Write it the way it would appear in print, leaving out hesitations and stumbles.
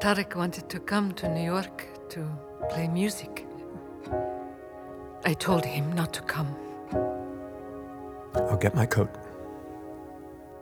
Tarek wanted to come to New York to play music. I told him not to come. I'll get my coat.